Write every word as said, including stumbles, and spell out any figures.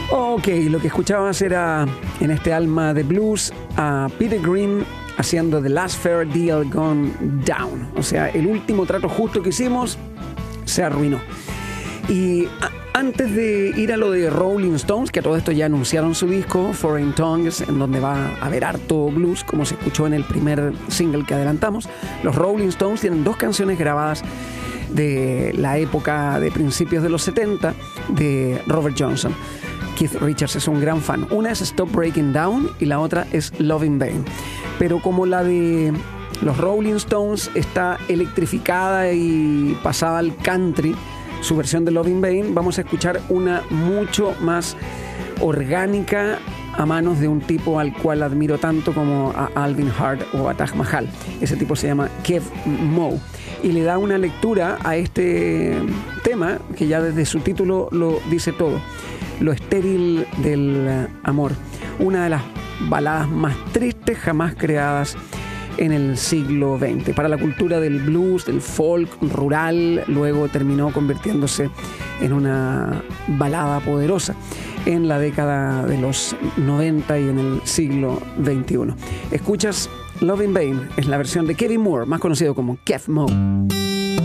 Ok, lo que escuchabas era en este alma de blues a Peter Green haciendo The Last Fair Deal Gone Down. O sea, el último trato justo que hicimos se arruinó. Y a- antes de ir a lo de Rolling Stones, que a todo esto ya anunciaron su disco Foreign Tongues, en donde va a haber harto blues, como se escuchó en el primer single que adelantamos, los Rolling Stones tienen dos canciones grabadas de la época de principios de los setenta de Robert Johnson. Keith Richards es un gran fan. Una es Stop Breaking Down y la otra es Love in Vain. Pero como la de los Rolling Stones está electrificada y pasada al country, su versión de Love in Vain, vamos a escuchar una mucho más orgánica a manos de un tipo al cual admiro tanto como a Alvin Hart o a Taj Mahal. Ese tipo se llama Kev Moe y le da una lectura a este tema que ya desde su título lo dice todo: lo estéril del amor, una de las baladas más tristes jamás creadas en el siglo veinte. Para la cultura del blues, del folk rural, luego terminó convirtiéndose en una balada poderosa en la década de los noventa y en el siglo veintiuno. Escuchas Love in Vain, es la versión de Kevin Moore, más conocido como Kev Moe.